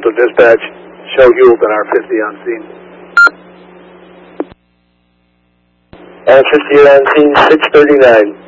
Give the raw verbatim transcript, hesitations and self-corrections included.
Central Dispatch. Show Hewlett and R fifty on scene. R fifty on scene, six thirty-nine.